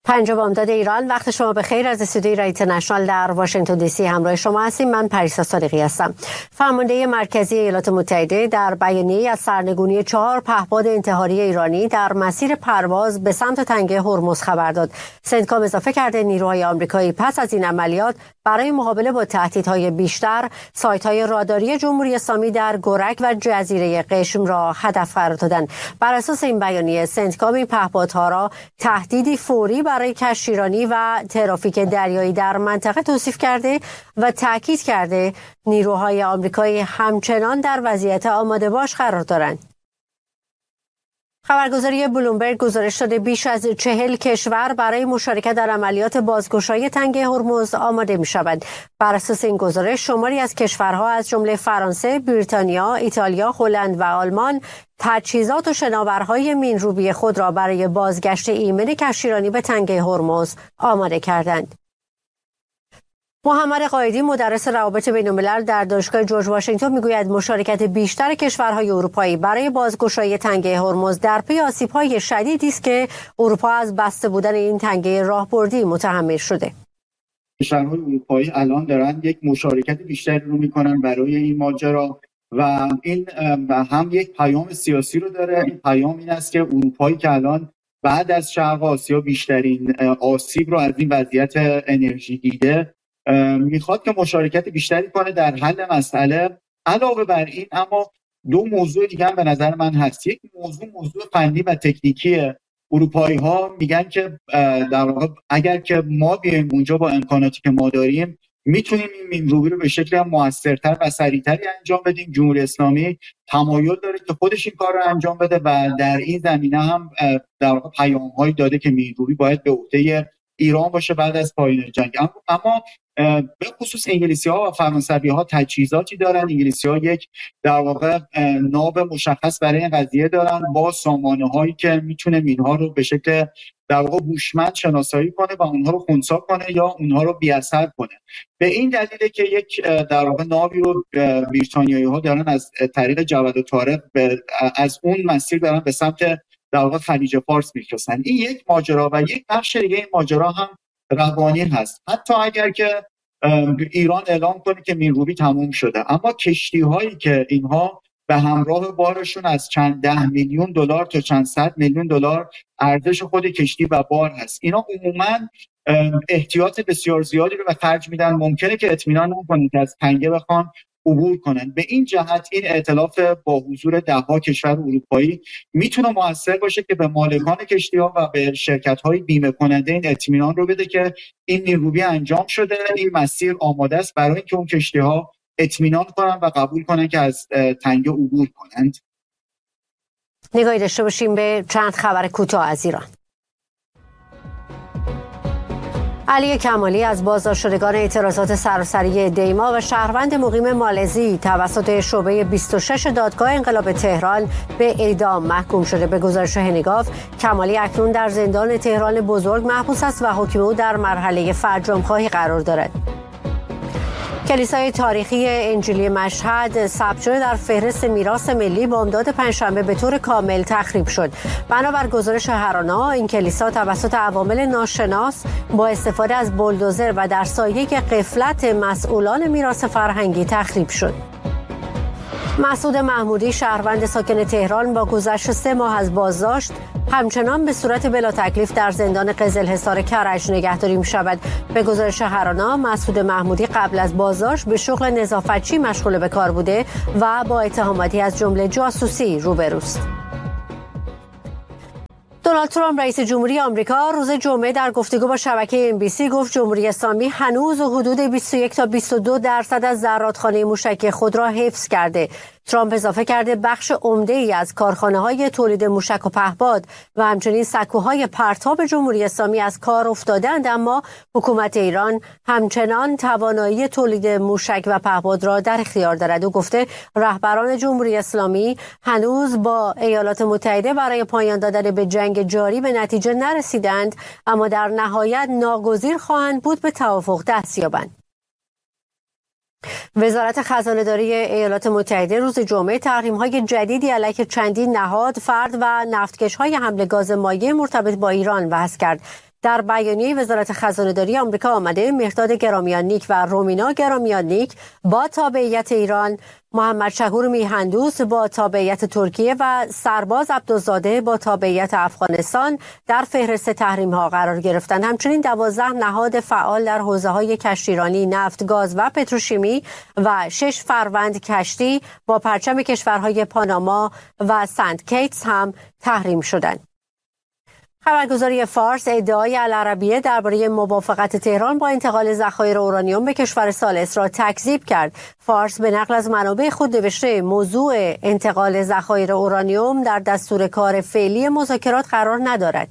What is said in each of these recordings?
پنج بامداد ایران، وقت شما بخیر. از استودیوی رای اینترنشنال در واشنگتن دی سی همراه شما هستیم. من پریسا صادقی هستم. فرمانده مرکزی ایالات متحده در بیانیه‌ای از سرنگونی 4 پهپاد انتحاری ایرانی در مسیر پرواز به سمت تنگه هرمز خبر داد. سنتکام اضافه کرده نیروهای آمریکایی پس از این عملیات برای مقابله با تهدیدهای بیشتر سایت‌های راداری جمهوری اسلامی در گورک و جزیره قشم را هدف قرار دادند. بر اساس این بیانیه سنتکام این پهپادها را تهدیدی فوری برای کشتیرانی و ترافیک دریایی در منطقه توصیف کرده و تاکید کرده نیروهای آمریکایی همچنان در وضعیت آماده باش قرار دارند. خبرگزاری بلومبرگ گزارش داده بیش از 40 کشور برای مشارکت در عملیات بازگشایی تنگه هرمز آماده می‌شوند. بر اساس این گزارش شماری از کشورها از جمله فرانسه، بریتانیا، ایتالیا، هلند و آلمان تجهیزات و شناورهای مین‌روبی خود را برای بازگشت ایمن کشتیرانی به تنگه هرمز آماده کردند. محمد قائدی مدرس روابط بین‌الملل در دانشگاه جورج واشنگتن میگوید مشارکت بیشتر کشورهای اروپایی برای بازگشایی تنگه هرمز در پی آسیب‌های شدیدی است که اروپا از بسته بودن این تنگه راهبردی متحمل شده. کشورهای اروپایی الان دارن یک مشارکت بیشتری رو میکنن برای این ماجرا و این هم یک پیام سیاسی رو داره. این پیام این است که اروپایی که الان بعد از شرق آسیا بیشترین آسیب رو از این وضعیت انرژی دیده میخواد که مشارکت بیشتری کنه در حل مسئله. علاوه بر این اما دو موضوع دیگه هم به نظر من هست. یک موضوع فنی و تکنیکی. اروپایی ها میگن که در واقع اگر که ما بیایم اونجا با امکاناتی که ما داریم میتونیم این مین‌روبی رو به شکل موثرتر و سریعتری انجام بدیم. جمهوری اسلامی تمایل داره که خودش این کار رو انجام بده و در این زمینه هم در واقع پیام‌هایی داده که مین‌روبی باید به عهده ایران باشه بعد از پایان جنگ. اما به خصوص انگلیسی‌ها و فرانسوی‌ها تجهیزاتی دارن. انگلیسی‌ها یک در واقع ناو مشخص برای این قضیه دارن با سامانه‌هایی که میتونه مین‌ها رو به شکل در واقع هوشمند شناسایی کنه و اونها رو خنثی کنه یا اونها رو بی‌اثر کنه. به این دلیله که یک در واقع ناوی رو بریتانیایی‌ها دارن از طریق جواد و طارق از اون مسیر دارن به سمت در واقع خلیج فارس می‌رسن. این یک ماجرا و یک بخش دیگه این ماجرا هم روانی هست. حتی اگر که ایران اعلام کنه که مین‌روبی تموم شده، اما کشتی‌هایی که اینها به همراه بارشون از چند 10 میلیون دلار تا چند 100 میلیون دلار ارزش خود کشتی و بار هست، اینا عموماً احتیاط بسیار زیادی رو به خرج میدن. ممکنه که اطمینان نکنن که از تنگه بخوان عبور کنن. به این جهت این ائتلاف با حضور 10 کشور اروپایی میتونه موثر باشه که به مالکان کشتی‌ها و به شرکت‌های بیمه کننده این اطمینان رو بده که این مین‌روبی انجام شده، این مسیر آماده است برای اینکه اون کشتی‌ها اطمینان کنن و قبول کنن که از تنگه عبور کنند. نگاهی داشته باشیم به چند خبر کوتاه از ایران. علی کمالی از بازداشت شدگان اعتراضات سراسری دیما و شهروند مقیم مالزی توسط شعبه 26 دادگاه انقلاب تهران به اعدام محکوم شده. به گزارش هنگاف کمالی اکنون در زندان تهران بزرگ محبوس است و حکم او در مرحله فرجام‌خواهی قرار دارد. کلیسای تاریخی انجیلی مشهد ثبت شده در فهرست میراث ملی بامداد پنجشنبه به طور کامل تخریب شد. بنابر گزارش هرانا این کلیسا توسط عوامل ناشناس با استفاده از بولدوزر و در سایه غفلت مسئولان میراث فرهنگی تخریب شد. مسعود محمودی شهروند ساکن تهران با گذشت 3 ماه از بازداشت همچنان به صورت بلا تکلیف در زندان قزلحصار کرج نگهداری می‌شود. به گزارش هرانا مسعود محمودی قبل از بازداشت به شغل نظافتچی مشغول به کار بوده و با اتهاماتی از جمله جاسوسی روبروست. دونالد ترامپ رئیس جمهوری آمریکا روز جمعه در گفتگو با شبکه NBC گفت جمهوری اسلامی هنوز حدود 21 تا 22% از زرادخانه موشکی خود را حفظ کرده. ترامپ اضافه کرده بخش عمده‌ای از کارخانه‌های تولید موشک و پهپاد و همچنین سکوهای پرتاب جمهوری اسلامی از کار افتادند، اما حکومت ایران همچنان توانایی تولید موشک و پهپاد را در اختیار دارد. او گفته رهبران جمهوری اسلامی هنوز با ایالات متحده برای پایان دادن به جنگ جاری به نتیجه نرسیدند، اما در نهایت ناگزیر خواهند بود به توافق دست یابند. وزارت خزانه‌داری ایالات متحده روز جمعه تحریم‌های جدیدی علیه چندین نهاد، فرد و نفتکش‌های حمل گاز مایع مرتبط با ایران وضع کرد. در بیانیه وزارت خزانه‌داری آمریکا آمده مهرداد گرامیانیک و رومینا گرامیانیک با تابعیت ایران، محمد شهور میهندوست با تابعیت ترکیه و سرباز عبدالزاده با تابعیت افغانستان در فهرست تحریم‌ها قرار گرفتند. همچنین 12 نهاد فعال در حوزه‌های کشتیرانی، نفت، گاز و پتروشیمی و 6 فروند کشتی با پرچم کشورهای پاناما و سنت کیتس هم تحریم شدند. خبرگزاری فارس ادعای العربیه درباره موافقت تهران با انتقال ذخایر اورانیوم به کشور ثالث را تکذیب کرد. فارس به نقل از منابع خود نوشته موضوع انتقال ذخایر اورانیوم در دستور کار فعلی مذاکرات قرار ندارد.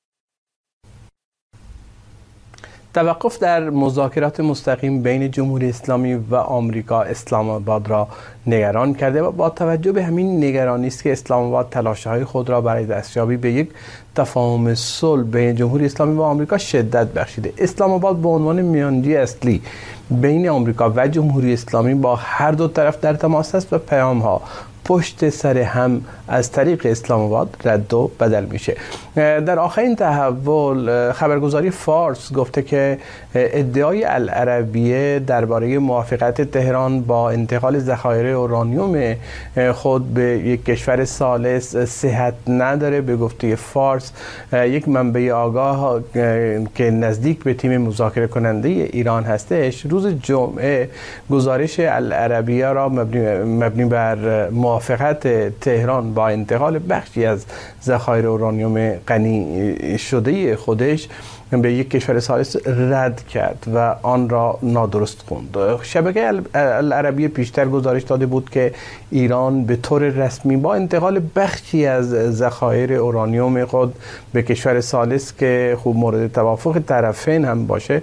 توقف در مذاکرات مستقیم بین جمهوری اسلامی و آمریکا اسلام آباد را نگران کرده و با توجه به همین نگرانی است که اسلام آباد تلاش‌های خود را برای دستیابی به یک تفاهم صلح بین جمهوری اسلامی و آمریکا شدت بخشیده. اسلام آباد به عنوان میانجی اصلی بین آمریکا و جمهوری اسلامی با هر دو طرف در تماس است و پیام‌ها پشت سر هم از طریق اسلام آباد رد و بدل میشه. در آخرین تحول خبرگزاری فارس گفته که ادعای العربیه درباره موافقت تهران با انتقال ذخایر اورانیوم خود به یک کشور ثالث صحت نداره. به گفته فارس یک منبع آگاه که نزدیک به تیم مذاکره کننده ایران هستش روز جمعه گزارش العربیه را مبنی بر موافقت تهران با انتقال بخشی از ذخایر اورانیوم غنی شده خودش به یک کشور ثالث رد کرد و آن را نادرست خوند. شبکه العربیه پیشتر گزارش داده بود که ایران به طور رسمی با انتقال بخشی از ذخایر اورانیوم خود به کشور ثالث که خوب مورد توافق طرفین هم باشه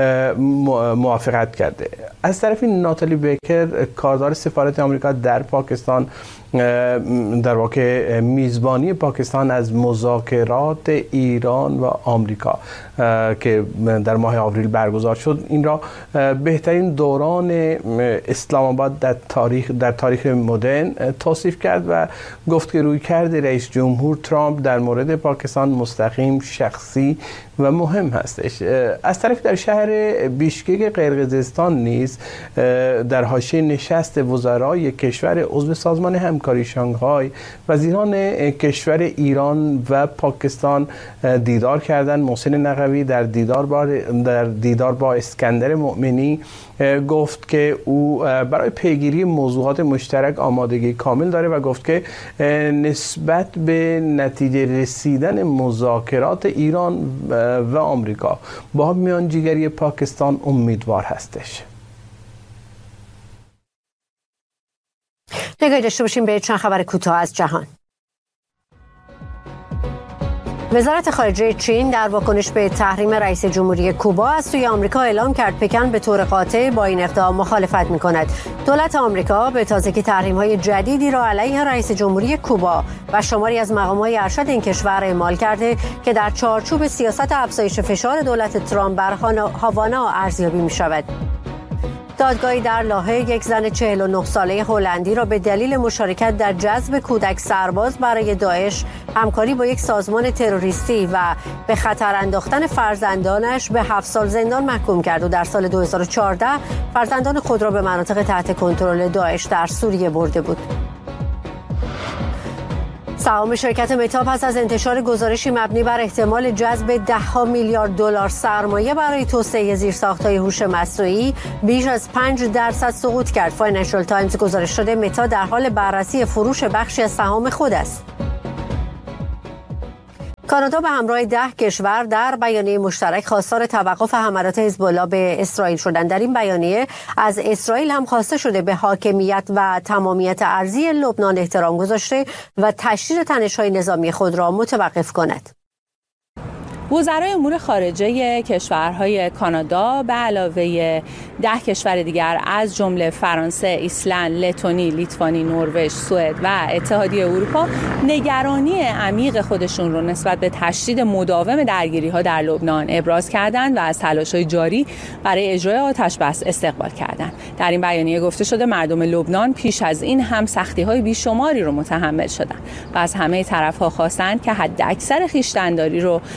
موافقت کرده. از طرفی ناتالی بیکر کارزار سفارت آمریکا در پاکستان در واقع میزبانی پاکستان از مذاکرات ایران و آمریکا که در ماه آوریل برگزار شد این را بهترین دوران اسلام آباد در تاریخ مدرن توصیف کرد و گفت که رویکرد رئیس جمهور ترامپ در مورد پاکستان مستقیم، شخصی و مهم هستش. از طرف در شهر بیشکک قرقیزستان نیز در حاشیه نشست وزرای کشور عضو سازمان همکاری شانگهای وزیران کشور ایران و پاکستان دیدار کردند. محسن نقوی در دیدار با اسکندر مؤمنی گفت که او برای پیگیری موضوعات مشترک آمادگی کامل داره و گفت که نسبت به نتیجه رسیدن مذاکرات ایران و آمریکا با میانجیگری پاکستان امیدوار هستش. نگاهی داشته باشیم به چند خبر کوتاه از جهان. وزارت خارجه چین در واکنش به تحریم رئیس جمهوری کوبا از سوی آمریکا اعلام کرد پکن به طور قاطع با این اقدام مخالفت می‌کند. دولت آمریکا به تازگی تحریم‌های جدیدی را علیه رئیس جمهوری کوبا و شماری از مقام‌های ارشد این کشور اعمال کرده که در چارچوب سیاست افزایش فشار دولت ترامپ بر هاوانا ارزیابی می‌شود. دادگاهی در لاهه یک زن 49 ساله هلندی را به دلیل مشارکت در جذب کودک سرباز برای داعش، همکاری با یک سازمان تروریستی و به خطر انداختن فرزندانش به 7 سال زندان محکوم کرد و در سال 2014 فرزندان خود را به مناطق تحت کنترل داعش در سوریه برده بود. سهام شرکت متا پس از انتشار گزارشی مبنی بر احتمال جذب $10 میلیارد سرمایه برای توسعه زیرساخت‌های هوش مصنوعی بیش از 5% سقوط کرد. فاینانشال تایمز گزارش داده متا در حال بررسی فروش بخشی از سهام خود است. کانادا به همراه 10 کشور در بیانیه مشترک خواستار توقف حملات حزب الله به اسرائیل شدند. در این بیانیه از اسرائیل هم خواسته شده به حاکمیت و تمامیت ارضی لبنان احترام گذاشته و تشدید تنش‌های نظامی خود را متوقف کند. وزرای امور خارجه کشورهای کانادا به علاوه 10 کشور دیگر از جمله فرانسه، ایسلند، لتونی، لیتوانی، نروژ، سوئد و اتحادیه اروپا نگرانی عمیق خودشون رو نسبت به تشدید مداوم درگیری‌ها در لبنان ابراز کردند و از تلاش‌های جاری برای اجرای آتش بس استقبال کردند. در این بیانیه گفته شده مردم لبنان پیش از این هم سختی‌های بیشماری رو متحمل شدند و از همه طرف‌ها خواستند که حداکثر خویشتن‌داری رو به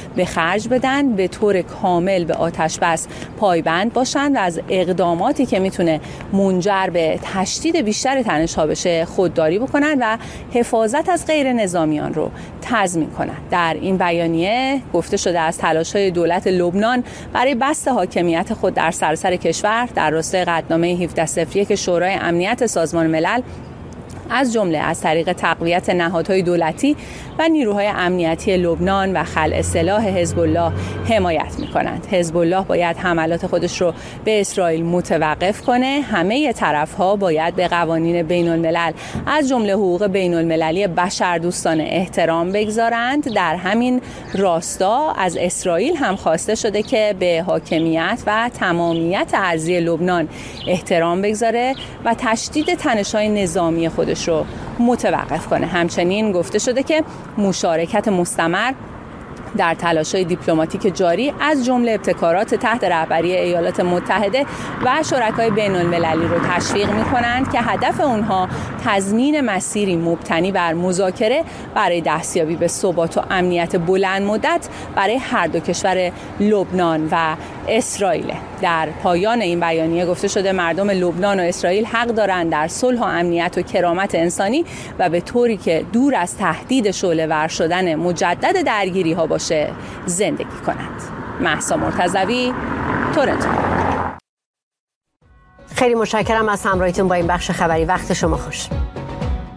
خرج بدن، به طور کامل به آتش بس پایبند باشند و از اقداماتی که میتونه منجر به تشدید بیشتر تنش‌ها بشه خودداری بکنن و حفاظت از غیر نظامیان رو تضمین کنند. در این بیانیه گفته شده از تلاش‌های دولت لبنان برای بسط حاکمیت خود در سراسر کشور در راستای قطعنامه 1701 شورای امنیت سازمان ملل، از جمله از طریق تقویت نهادهای دولتی و نیروهای امنیتی لبنان و خلع سلاح حزب الله حمایت می‌کنند. حزب الله باید حملات خودش رو به اسرائیل متوقف کنه. همه طرف‌ها باید به قوانین بین‌الملل از جمله حقوق بین‌المللی بشردوستانه احترام بگذارند. در همین راستا از اسرائیل هم خواسته شده که به حاکمیت و تمامیت ارضی لبنان احترام بگذاره و تشدید تنش‌های نظامی خودش رو متوقف کنه. همچنین گفته شده که مشارکت مستمر در تلاش‌های دیپلماتیک جاری از جمله ابتکارات تحت رهبری ایالات متحده و شرکای بین‌المللی رو تشویق می‌کنند که هدف اونها تضمین مسیری مبتنی بر مذاکره برای دستیابی به ثبات و امنیت بلند مدت برای هر دو کشور لبنان و اسرائیل. در پایان این بیانیه گفته شده مردم لبنان و اسرائیل حق دارند در صلح و امنیت و کرامت انسانی و به طوری که دور از تهدید شعله‌ور شدن مجدد درگیری‌ها باشه زندگی کنند. مهسا مرتضوی، تورنتو. خیلی متشکرم از همراهیتون با این بخش خبری. وقت شما خوش.